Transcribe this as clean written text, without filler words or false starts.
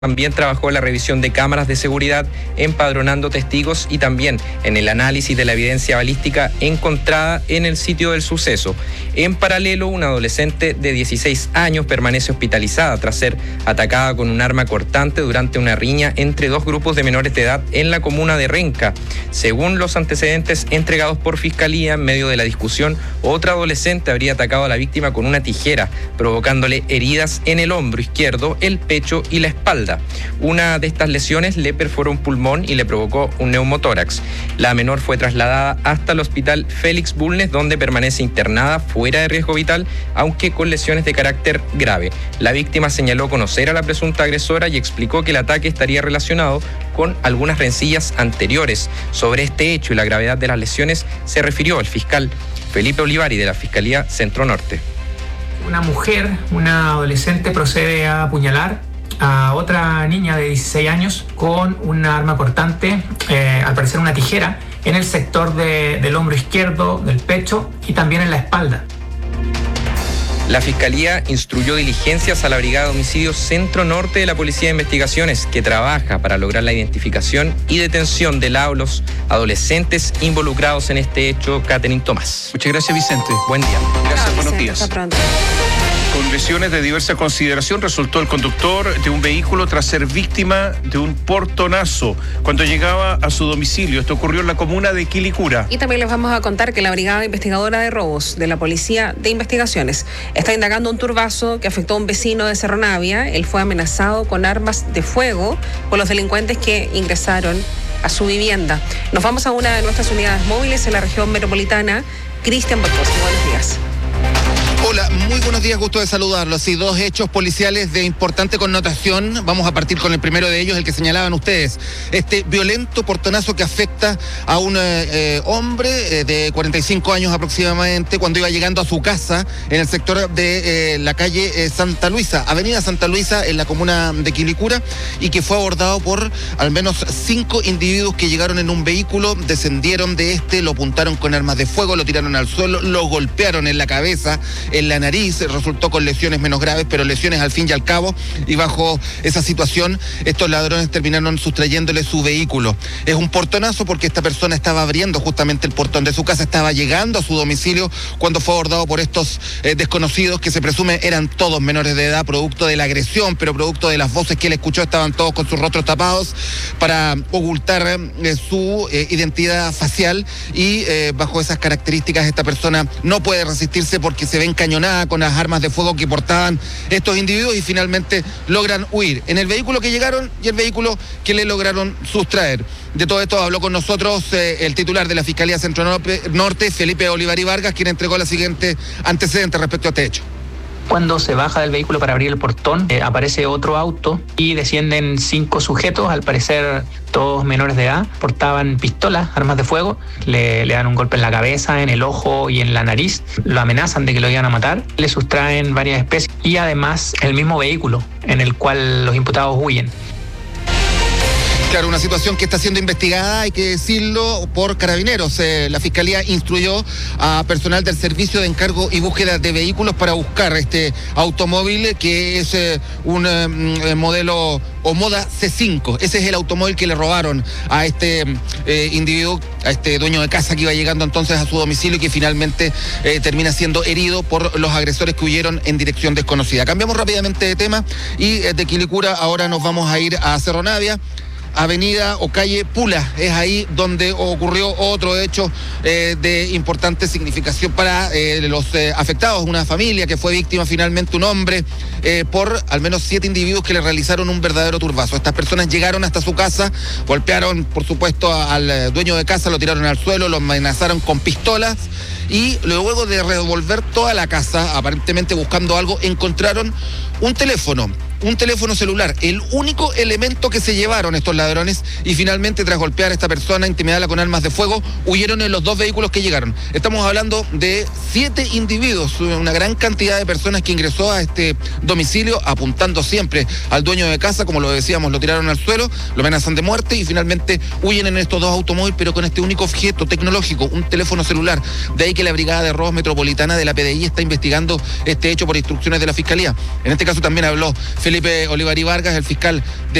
También trabajó en la revisión de cámaras de seguridad, empadronando testigos y también en el análisis de la evidencia balística encontrada en el sitio del suceso. En paralelo, una adolescente de 16 años permanece hospitalizada tras ser atacada con un arma cortante durante una riña entre dos grupos de menores de edad en la comuna de Renca. Según los antecedentes entregados por Fiscalía, en medio de la discusión, otra adolescente habría atacado a la víctima con una tijera, provocándole heridas en el hombro izquierdo, el pecho y la espalda. Una de estas lesiones le perforó un pulmón y le provocó un neumotórax. La menor fue trasladada hasta el hospital Félix Bulnes, donde permanece internada fuera de riesgo vital, aunque con lesiones de carácter grave. La víctima señaló conocer a la presunta agresora y explicó que el ataque estaría relacionado con algunas rencillas anteriores. Sobre este hecho y la gravedad de las lesiones se refirió el fiscal Felipe Olivari de la Fiscalía Centro Norte. Una mujer, una adolescente, procede a apuñalar a otra niña de 16 años con un arma cortante, al parecer una tijera, en el sector del hombro izquierdo, del pecho y también en la espalda. La Fiscalía instruyó diligencias a la Brigada de Homicidios Centro Norte de la Policía de Investigaciones, que trabaja para lograr la identificación y detención de los adolescentes involucrados en este hecho. Catherine Tomás. Muchas gracias, Vicente. Buen día. Gracias, buenos días. Hasta pronto. Con lesiones de diversa consideración resultó el conductor de un vehículo tras ser víctima de un portonazo cuando llegaba a su domicilio. Esto ocurrió en la comuna de Quilicura. Y también les vamos a contar que la Brigada Investigadora de Robos de la Policía de Investigaciones está indagando un turbazo que afectó a un vecino de Cerro Navia. Él fue amenazado con armas de fuego por los delincuentes que ingresaron a su vivienda. Nos vamos a una de nuestras unidades móviles en la región metropolitana. Cristian Barcosi, buenos días. Hola, muy buenos días, gusto de saludarlos. Sí, dos hechos policiales de importante connotación. Vamos a partir con el primero de ellos, el que señalaban ustedes. Este violento portonazo que afecta a un hombre de 45 años aproximadamente cuando iba llegando a su casa en el sector de la calle Santa Luisa, Avenida Santa Luisa, en la comuna de Quilicura, y que fue abordado por al menos 5 individuos que llegaron en un vehículo, descendieron de lo apuntaron con armas de fuego, lo tiraron al suelo, lo golpearon en la cabeza, en la nariz, resultó con lesiones menos graves, pero lesiones al fin y al cabo, y bajo esa situación estos ladrones terminaron sustrayéndole su vehículo. Es un portonazo porque esta persona estaba abriendo justamente el portón de su casa, estaba llegando a su domicilio cuando fue abordado por estos desconocidos que se presume eran todos menores de edad, producto de la agresión, pero producto de las voces que él escuchó, estaban todos con sus rostros tapados para ocultar su identidad facial, y bajo esas características esta persona no puede resistirse porque se ve encañonada con las armas de fuego que portaban estos individuos y finalmente logran huir en el vehículo que llegaron y el vehículo que le lograron sustraer. De todo esto habló con nosotros el titular de la Fiscalía Centro Norte, Felipe Olivari Vargas, quien entregó la siguiente antecedente respecto a este hecho. Cuando se baja del vehículo para abrir el portón, aparece otro auto y descienden 5 sujetos, al parecer todos menores de edad, portaban pistolas, armas de fuego, le dan un golpe en la cabeza, en el ojo y en la nariz, lo amenazan de que lo iban a matar, le sustraen varias especies y además el mismo vehículo en el cual los imputados huyen. Claro, una situación que está siendo investigada, hay que decirlo, por Carabineros. La Fiscalía instruyó a personal del Servicio de Encargo y Búsqueda de Vehículos para buscar este automóvil que es un modelo Omoda C5. Ese es el automóvil que le robaron a este individuo, a este dueño de casa que iba llegando entonces a su domicilio y que finalmente termina siendo herido por los agresores que huyeron en dirección desconocida. Cambiamos rápidamente de tema y de Quilicura ahora nos vamos a ir a Cerro Navia. Avenida o calle Pula, es ahí donde ocurrió otro hecho de importante significación para los afectados, una familia que fue víctima finalmente, un hombre, por al menos 7 individuos que le realizaron un verdadero turbazo. Estas personas llegaron hasta su casa, golpearon por supuesto al dueño de casa, lo tiraron al suelo, lo amenazaron con pistolas y luego de revolver toda la casa, aparentemente buscando algo, encontraron un teléfono celular, el único elemento que se llevaron estos ladrones, y finalmente tras golpear a esta persona, intimidarla con armas de fuego, huyeron en los 2 vehículos que llegaron. Estamos hablando de 7 individuos, una gran cantidad de personas que ingresó a este domicilio apuntando siempre al dueño de casa, como lo decíamos, lo tiraron al suelo, lo amenazan de muerte y finalmente huyen en estos 2 automóviles, pero con este único objeto tecnológico, un teléfono celular. De ahí que la Brigada de Robos Metropolitana de la PDI está investigando este hecho por instrucciones de la Fiscalía. En este caso también habló Felipe Felipe Olivari Vargas, el fiscal de